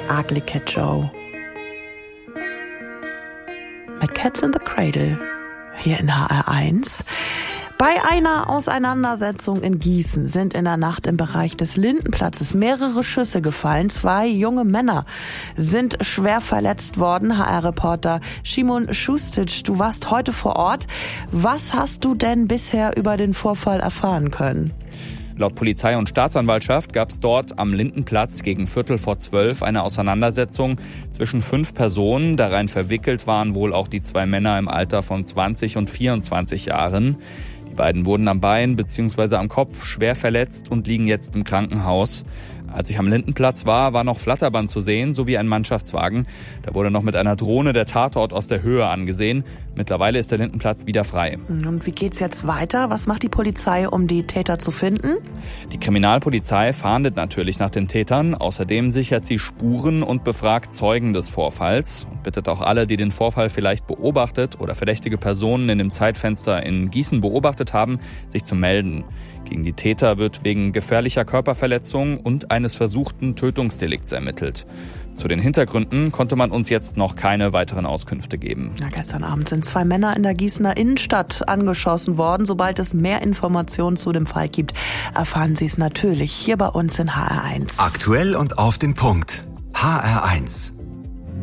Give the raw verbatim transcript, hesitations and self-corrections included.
Ugly Cat Joe. Mit Cats in the Cradle. Hier in H R eins. Bei einer Auseinandersetzung in Gießen sind in der Nacht im Bereich des Lindenplatzes mehrere Schüsse gefallen. Zwei junge Männer sind schwer verletzt worden. H R-Reporter Szymon Šustic, du warst heute vor Ort. Was hast du denn bisher über den Vorfall erfahren können? Laut Polizei und Staatsanwaltschaft gab es dort am Lindenplatz gegen Viertel vor zwölf eine Auseinandersetzung zwischen fünf Personen. Darein verwickelt waren wohl auch die zwei Männer im Alter von zwanzig und vierundzwanzig Jahren. Die beiden wurden am Bein bzw. am Kopf schwer verletzt und liegen jetzt im Krankenhaus. Als ich am Lindenplatz war, war noch Flatterband zu sehen, sowie ein Mannschaftswagen. Da wurde noch mit einer Drohne der Tatort aus der Höhe angesehen. Mittlerweile ist der Lindenplatz wieder frei. Und wie geht's jetzt weiter? Was macht die Polizei, um die Täter zu finden? Die Kriminalpolizei fahndet natürlich nach den Tätern. Außerdem sichert sie Spuren und befragt Zeugen des Vorfalls und bittet auch alle, die den Vorfall vielleicht beobachtet oder verdächtige Personen in dem Zeitfenster in Gießen beobachtet haben, sich zu melden. Gegen die Täter wird wegen gefährlicher Körperverletzung und eines versuchten Tötungsdelikts ermittelt. Zu den Hintergründen konnte man uns jetzt noch keine weiteren Auskünfte geben. Na, gestern Abend sind zwei Männer in der Gießener Innenstadt angeschossen worden. Sobald es mehr Informationen zu dem Fall gibt, erfahren Sie es natürlich hier bei uns in H R eins. Aktuell und auf den Punkt. H R eins.